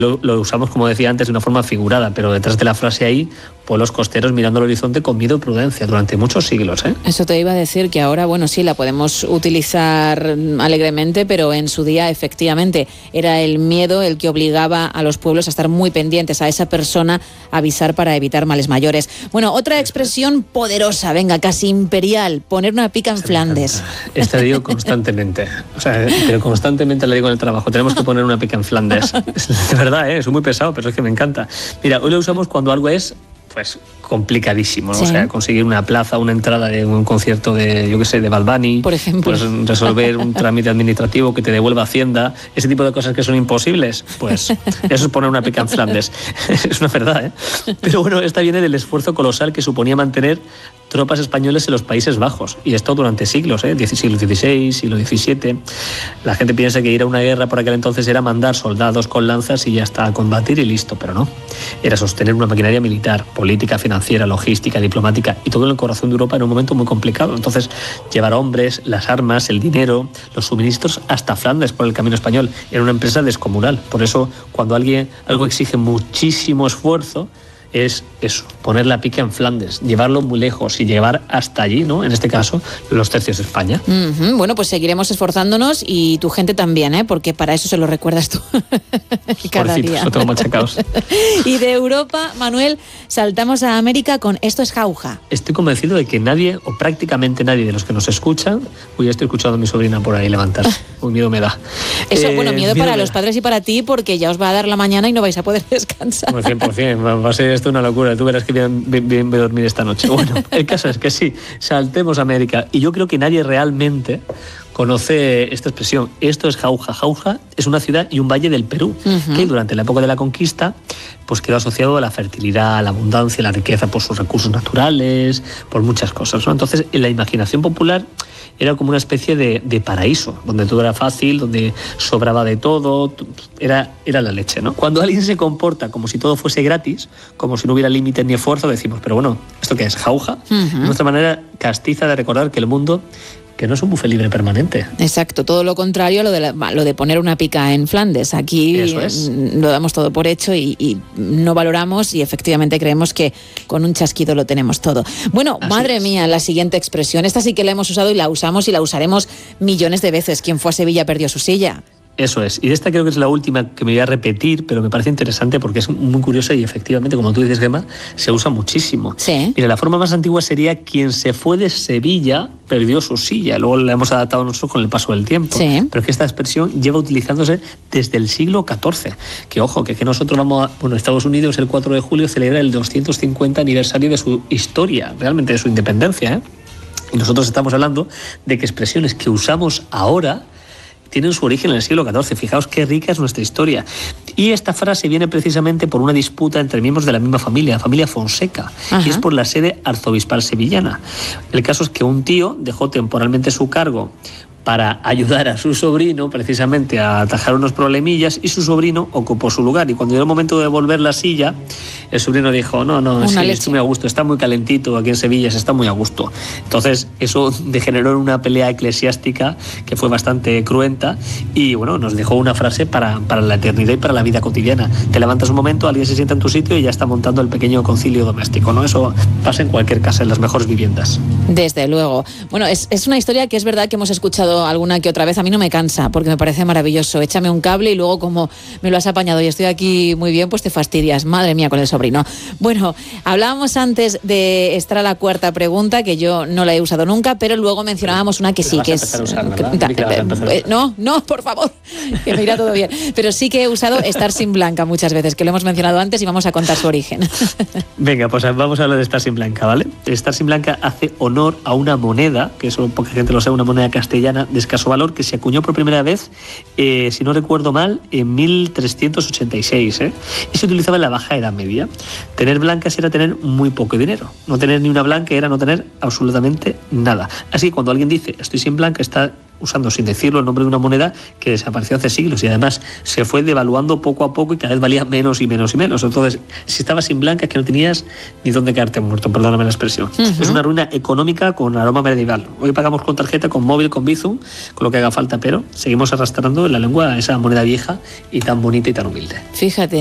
Lo usamos, como decía antes, de una forma figurada, pero detrás de la frase hay pueblos costeros mirando al horizonte con miedo y prudencia durante muchos siglos, ¿eh? Eso te iba a decir, que ahora, bueno, sí, la podemos utilizar alegremente, pero en su día, efectivamente, era el miedo el que obligaba a los pueblos a estar muy pendientes a esa persona, a avisar para evitar males mayores. Bueno, otra expresión poderosa, venga, casi imperial, poner una pica en Flandes. Esta digo constantemente, o sea, pero constantemente la digo en el trabajo, tenemos que poner una pica en Flandes. De verdad, es muy pesado, pero es que me encanta. Mira, hoy lo usamos cuando algo es, pues, complicadísimo, ¿no? Sí. O sea, conseguir una plaza, una entrada de un concierto de, yo qué sé, de Bad Bunny, por ejemplo, pues resolver un trámite administrativo que te devuelva Hacienda, ese tipo de cosas que son imposibles, pues eso es poner una pica en Flandes. Es una verdad, ¿eh? Pero bueno, esta viene del esfuerzo colosal que suponía mantener tropas españoles en los Países Bajos, y esto durante siglos, siglo XVI, siglo XVII. La gente piensa que ir a una guerra por aquel entonces era mandar soldados con lanzas y ya está, a combatir y listo, pero no. Era sostener una maquinaria militar, política, financiera, logística, diplomática, y todo en el corazón de Europa en un momento muy complicado. Entonces, llevar hombres, las armas, el dinero, los suministros hasta Flandes por el camino español era una empresa descomunal. Por eso, cuando algo exige muchísimo esfuerzo, es eso, poner la pica en Flandes, llevarlo muy lejos y llevar hasta allí, ¿no? En este caso, los tercios de España. Bueno, pues seguiremos esforzándonos, y tu gente también, ¿eh? Porque para eso se lo recuerdas tú cada día. Lo tengo machacados. Y de Europa, Manuel, saltamos a América con esto es jauja. Estoy convencido de que nadie, o prácticamente nadie de los que nos escuchan, ya estoy escuchando a mi sobrina por ahí levantar, un miedo me da. Eso, miedo para los padres y para ti, porque ya os va a dar la mañana y no vais a poder descansar. 100%, va a ser esto una locura, tú verás que bien voy a dormir esta noche. Bueno, el caso es que sí, saltemos a América, y yo creo que nadie realmente conoce esta expresión. Esto es Jauja. Jauja es una ciudad y un valle del Perú, que durante la época de la conquista pues quedó asociado a la fertilidad, a la abundancia, a la riqueza por sus recursos naturales, por muchas cosas, ¿no? Entonces, en la imaginación popular era como una especie de paraíso, donde todo era fácil, donde sobraba de todo, era la leche, ¿no? Cuando alguien se comporta como si todo fuese gratis, como si no hubiera límites ni esfuerzo, decimos, pero bueno, ¿esto qué es? Jauja. Nuestra manera castiza de recordar que el mundo, que no es un buffet libre permanente. Exacto, todo lo contrario a lo de poner una pica en Flandes. Aquí lo damos todo por hecho y no valoramos, y efectivamente creemos que con un chasquido lo tenemos todo. Bueno, así madre mía, la siguiente expresión. Esta sí que la hemos usado y la usamos y la usaremos millones de veces. Quien fue a Sevilla perdió su silla. Eso es, y esta creo que es la última que me voy a repetir, pero me parece interesante porque es muy curiosa y efectivamente, como tú dices, Gemma, se usa muchísimo. Sí. Mira, la forma más antigua sería quien se fue de Sevilla perdió su silla, luego la hemos adaptado nosotros con el paso del tiempo, pero que esta expresión lleva utilizándose desde el siglo XIV, que ojo, que nosotros vamos a, Estados Unidos el 4 de julio celebra el 250 aniversario de su historia, realmente de su independencia, ¿eh? Y nosotros estamos hablando de que expresiones que usamos ahora tienen su origen en el siglo XIV. Fijaos qué rica es nuestra historia. Y esta frase viene precisamente por una disputa entre miembros de la misma familia, la familia Fonseca, y es por la sede arzobispal sevillana. El caso es que un tío dejó temporalmente su cargo para ayudar a su sobrino precisamente a atajar unos problemillas, y su sobrino ocupó su lugar, y cuando llegó el momento de devolver la silla, el sobrino dijo, no, es que estoy muy a gusto, está muy calentito aquí en Sevilla, se está muy a gusto. Entonces eso degeneró en una pelea eclesiástica que fue bastante cruenta, y bueno, nos dejó una frase para la eternidad y para la vida cotidiana. Te levantas un momento, alguien se sienta en tu sitio y ya está montando el pequeño concilio doméstico, ¿no? Eso pasa en cualquier casa, en las mejores viviendas. Desde luego. Bueno, es una historia que es verdad que hemos escuchado alguna que otra vez. A mí no me cansa porque me parece maravilloso. Échame un cable y luego, como me lo has apañado y estoy aquí muy bien, pues te fastidias. Madre mía, con el sobrino. Bueno, hablábamos antes de estar a la cuarta pregunta, que yo no la he usado nunca, pero luego mencionábamos una que sí, que es... No, por favor, que me irá todo bien. Pero sí que he usado estar sin blanca muchas veces, que lo hemos mencionado antes y vamos a contar su origen. Venga, pues vamos a hablar de estar sin blanca, ¿vale? Estar sin blanca hace honor a una moneda, que eso poca gente lo sabe, una moneda castellana de escaso valor que se acuñó por primera vez, si no recuerdo mal, en 1386, y se utilizaba en la Baja Edad Media. Tener blancas era tener muy poco dinero. No tener ni una blanca era no tener absolutamente nada. Así que cuando alguien dice estoy sin blanca, está usando, sin decirlo, el nombre de una moneda que desapareció hace siglos y además se fue devaluando poco a poco y cada vez valía menos y menos y menos. Entonces, si estabas sin blanca es que no tenías ni dónde quedarte muerto, perdóname la expresión. Es una ruina económica con aroma medieval. Hoy pagamos con tarjeta, con móvil, con Bizum, con lo que haga falta, pero seguimos arrastrando en la lengua esa moneda vieja y tan bonita y tan humilde. Fíjate.